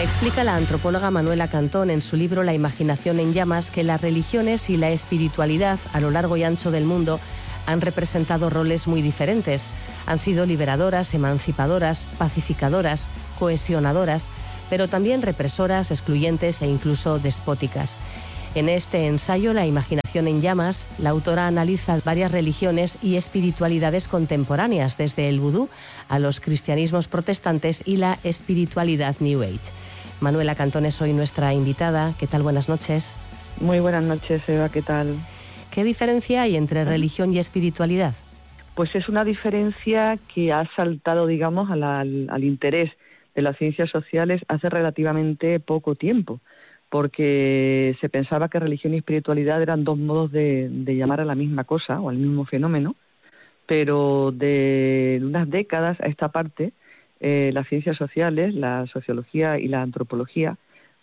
Explica la antropóloga Manuela Cantón en su libro La imaginación en llamas que las religiones y la espiritualidad a lo largo y ancho del mundo han representado roles muy diferentes. Han sido liberadoras, emancipadoras, pacificadoras, cohesionadoras, pero también represoras, excluyentes e incluso despóticas. En este ensayo, La imaginación en llamas, la autora analiza varias religiones y espiritualidades contemporáneas, desde el vudú a los cristianismos protestantes y la espiritualidad New Age. Manuela Cantón es hoy nuestra invitada. ¿Qué tal? Buenas noches. Muy buenas noches, Eva. ¿Qué tal? ¿Qué diferencia hay entre religión y espiritualidad? Pues es una diferencia que ha saltado, digamos, al interés de las ciencias sociales hace relativamente poco tiempo, porque se pensaba que religión y espiritualidad eran dos modos de llamar a la misma cosa o al mismo fenómeno, pero de unas décadas a esta parte, las ciencias sociales, la sociología y la antropología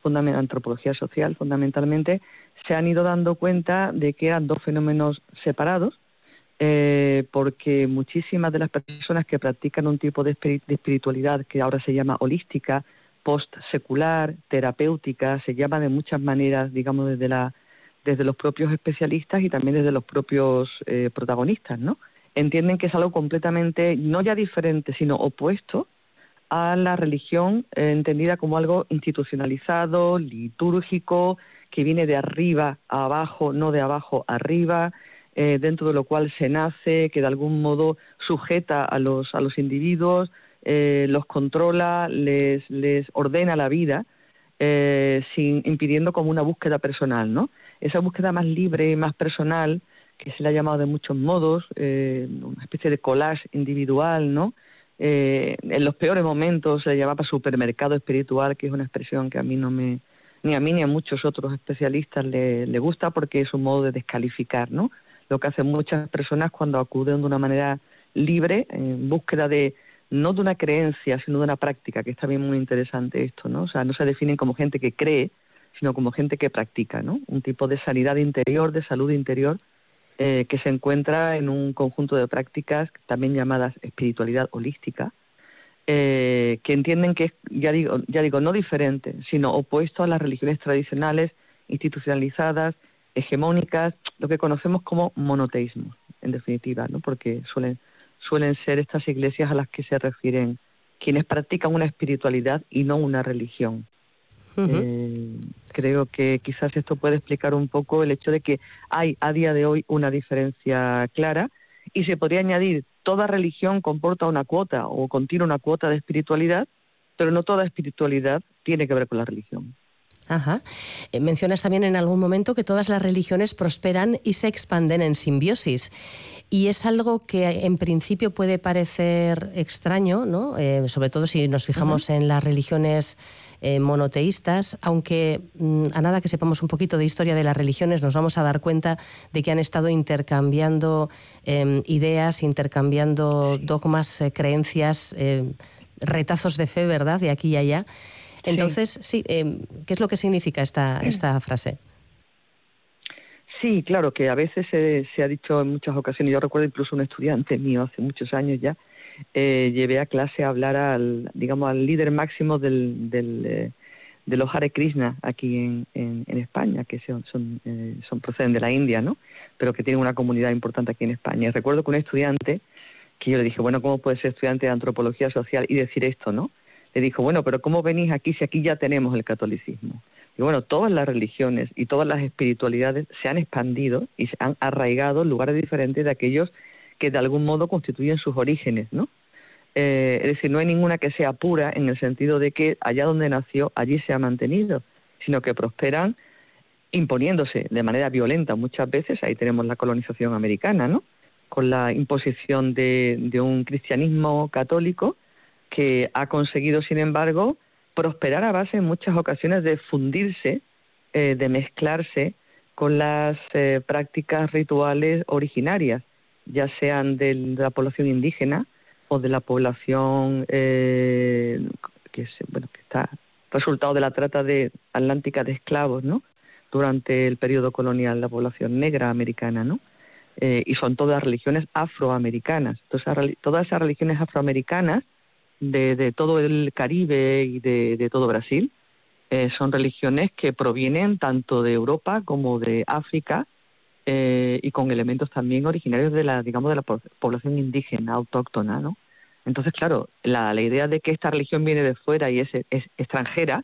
social fundamentalmente, se han ido dando cuenta de que eran dos fenómenos separados, porque muchísimas de las personas que practican un tipo de espiritualidad que ahora se llama holística, post-secular, terapéutica, se llama de muchas maneras, digamos, desde los propios especialistas y también desde los propios protagonistas, ¿no? Entienden que es algo completamente, no ya diferente, sino opuesto a la religión, entendida como algo institucionalizado, litúrgico, que viene de arriba a abajo, no de abajo a arriba, dentro de lo cual se nace, que de algún modo sujeta a los individuos, los controla, les ordena la vida, impidiendo como una búsqueda personal, ¿no? Esa búsqueda más libre, más personal, que se le ha llamado de muchos modos, una especie de collage individual, ¿no? En los peores momentos se le llamaba supermercado espiritual, que es una expresión que a mí ni a mí ni a muchos otros especialistas le gusta, porque es un modo de descalificar, ¿no? Lo que hacen muchas personas cuando acuden de una manera libre, en búsqueda no de una creencia, sino de una práctica, que es también muy interesante esto, ¿no? O sea, no se definen como gente que cree, sino como gente que practica, ¿no? Un tipo de sanidad interior, de salud interior, que se encuentra en un conjunto de prácticas también llamadas espiritualidad holística, que entienden que es, ya digo, no diferente, sino opuesto a las religiones tradicionales, institucionalizadas, hegemónicas, lo que conocemos como monoteísmo, en definitiva, ¿no? Porque suelen ser estas iglesias a las que se refieren quienes practican una espiritualidad y no una religión. Creo que quizás esto puede explicar un poco el hecho de que hay a día de hoy una diferencia clara, y se podría añadir: toda religión comporta una cuota o contiene una cuota de espiritualidad, pero no toda espiritualidad tiene que ver con la religión. Ajá. Mencionas también en algún momento que todas las religiones prosperan y se expanden en simbiosis. Y es algo que en principio puede parecer extraño, ¿no? Sobre todo si nos fijamos en las religiones monoteístas, aunque a nada que sepamos un poquito de historia de las religiones nos vamos a dar cuenta de que han estado intercambiando ideas, intercambiando dogmas, creencias, retazos de fe, ¿verdad?, de aquí y allá. Entonces, sí, ¿qué es lo que significa esta frase? Sí, claro, que a veces se ha dicho en muchas ocasiones. Yo recuerdo incluso un estudiante mío hace muchos años ya, llevé a clase a hablar al líder máximo de los Hare Krishna aquí en España, que proceden de la India, ¿no? Pero que tienen una comunidad importante aquí en España. Y recuerdo que un estudiante, que yo le dije, bueno, ¿cómo puede ser estudiante de antropología social y decir esto, no? Le dijo, bueno, pero ¿cómo venís aquí si aquí ya tenemos el catolicismo? Y bueno, todas las religiones y todas las espiritualidades se han expandido y se han arraigado en lugares diferentes de aquellos que de algún modo constituyen sus orígenes, ¿no? Es decir, no hay ninguna que sea pura en el sentido de que allá donde nació, allí se ha mantenido, sino que prosperan imponiéndose de manera violenta muchas veces. Ahí tenemos la colonización americana, ¿no? Con la imposición de un cristianismo católico que ha conseguido, sin embargo, prosperar a base en muchas ocasiones de fundirse, de mezclarse con las prácticas rituales originarias, ya sean de la población indígena o de la población que está resultado de la trata atlántica de esclavos, ¿no? Durante el periodo colonial, la población negra americana, ¿no? Y son todas religiones afroamericanas. Entonces, todas esas religiones afroamericanas de todo el Caribe y de todo Brasil, son religiones que provienen tanto de Europa como de África, y con elementos también originarios de la población indígena, autóctona, ¿no? Entonces, claro, la idea de que esta religión viene de fuera y es extranjera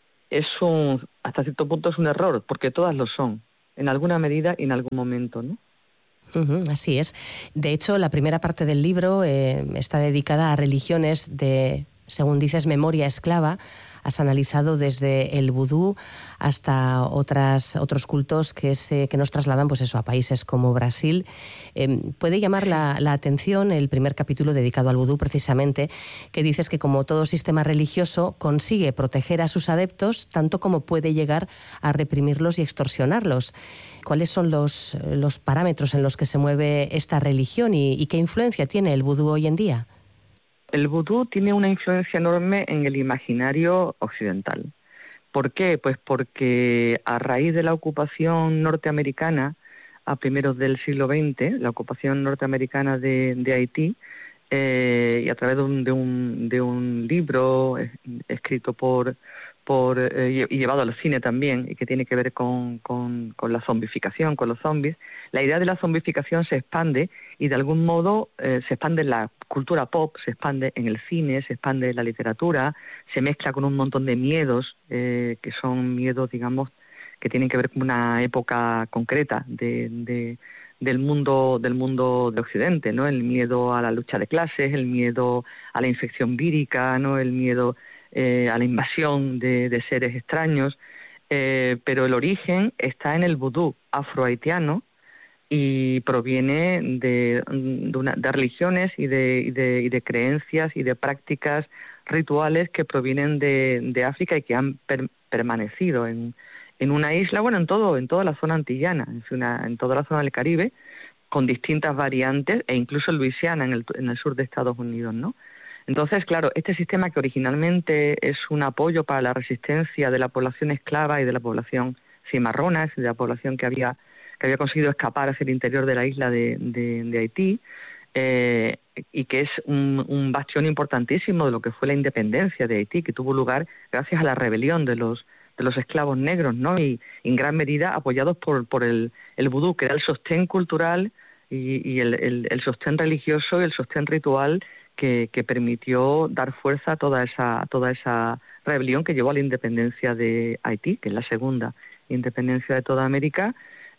hasta cierto punto es un error, porque todas lo son, en alguna medida y en algún momento, ¿no? Así es. De hecho, la primera parte del libro está dedicada a religiones de, según dices, memoria esclava. Has analizado desde el vudú hasta otros cultos que nos trasladan, pues eso, a países como Brasil. Puede llamar la atención el primer capítulo dedicado al vudú, precisamente, que dices que, como todo sistema religioso, consigue proteger a sus adeptos tanto como puede llegar a reprimirlos y extorsionarlos. ¿Cuáles son los parámetros en los que se mueve esta religión y qué influencia tiene el vudú hoy en día? El vudú tiene una influencia enorme en el imaginario occidental. ¿Por qué? Pues porque a raíz de la ocupación norteamericana a primeros del siglo XX, la ocupación norteamericana de Haití, y a través de un libro escrito y llevado al cine también, y que tiene que ver con la zombificación, con los zombies, la idea de la zombificación se expande y de algún modo se expande en la cultura pop, se expande en el cine, se expande en la literatura, se mezcla con un montón de miedos, que son miedos, digamos, que tienen que ver con una época concreta del mundo de Occidente, ¿no? El miedo a la lucha de clases, el miedo a la infección vírica, ¿no? El miedo a la invasión de seres extraños, pero el origen está en el vudú afrohaitiano y proviene de religiones y de creencias y de prácticas rituales que provienen de África y que han permanecido en una isla, bueno, en toda la zona antillana, en toda la zona del Caribe, con distintas variantes, e incluso en Luisiana, en el sur de Estados Unidos, ¿no? Entonces, claro, este sistema, que originalmente es un apoyo para la resistencia de la población esclava y de la población cimarrona, de la población que había conseguido escapar hacia el interior de la isla de Haití, y que es un bastión importantísimo de lo que fue la independencia de Haití, que tuvo lugar gracias a la rebelión de los esclavos negros, ¿no? Y en gran medida apoyados por el vudú, que era el sostén cultural y el sostén religioso y el sostén ritual que permitió dar fuerza a toda esa rebelión que llevó a la independencia de Haití, que es la segunda independencia de toda América,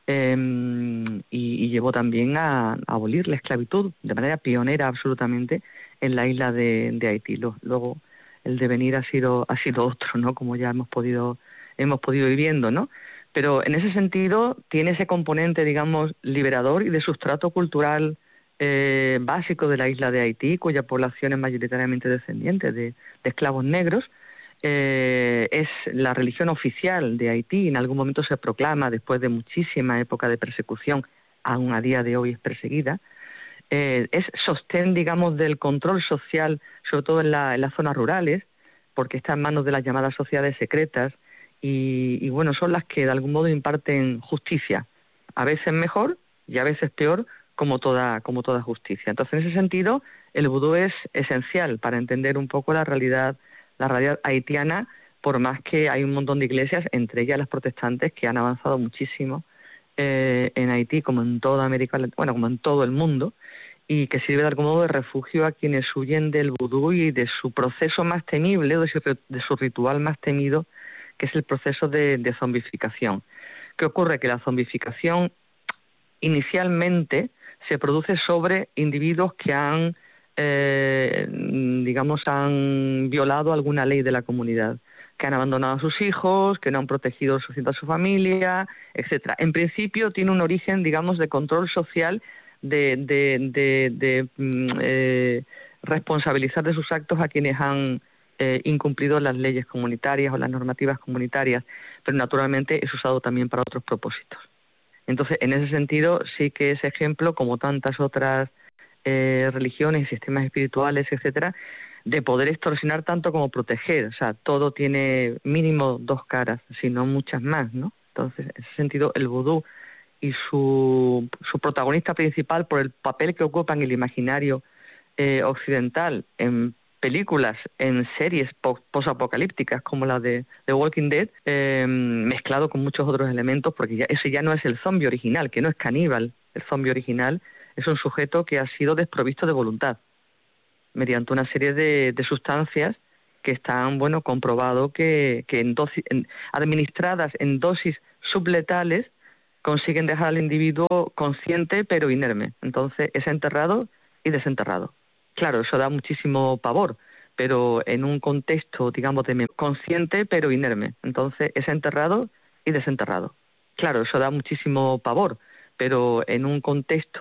y llevó también a abolir la esclavitud de manera pionera absolutamente en la isla de Haití. Luego el devenir ha sido otro, ¿no? Como ya hemos podido ir viendo, ¿no? Pero en ese sentido tiene ese componente, digamos, liberador y de sustrato cultural básico de la isla de Haití, cuya población es mayoritariamente descendiente de esclavos negros. Es la religión oficial de Haití, en algún momento se proclama, después de muchísima época de persecución, aún a día de hoy es perseguida. Es sostén, digamos, del control social, sobre todo en las zonas rurales, porque está en manos de las llamadas sociedades secretas, y bueno, son las que de algún modo imparten justicia, a veces mejor y a veces peor, como toda justicia. Entonces, en ese sentido, el vudú es esencial para entender un poco la realidad haitiana, por más que hay un montón de iglesias, entre ellas las protestantes, que han avanzado muchísimo en Haití, como en toda América, bueno, como en todo el mundo, y que sirve de algún modo de refugio a quienes huyen del vudú y de su proceso más temible, de su ritual más temido, que es el proceso de zombificación. ¿Qué ocurre? Que la zombificación inicialmente se produce sobre individuos que han violado alguna ley de la comunidad, que han abandonado a sus hijos, que no han protegido a su familia, etcétera. En principio tiene un origen, digamos, de control social, de responsabilizar de sus actos a quienes han incumplido las leyes comunitarias o las normativas comunitarias, pero naturalmente es usado también para otros propósitos. Entonces, en ese sentido, sí que es ejemplo, como tantas otras religiones y sistemas espirituales, etcétera, de poder extorsionar tanto como proteger. O sea, todo tiene mínimo dos caras, si no muchas más, ¿no? Entonces, en ese sentido, el vudú y su protagonista principal, por el papel que ocupa en el imaginario occidental, en películas en series posapocalípticas como la de The Walking Dead, mezclado con muchos otros elementos, porque ese ya no es el zombie original, que no es caníbal. El zombie original es un sujeto que ha sido desprovisto de voluntad mediante una serie de sustancias que están, comprobado que administradas en dosis subletales consiguen dejar al individuo consciente pero inerme. Entonces es enterrado y desenterrado. Claro, eso da muchísimo pavor, pero en un contexto, digamos, de consciente pero inerme. Entonces es enterrado y desenterrado. Claro, eso da muchísimo pavor, pero en un contexto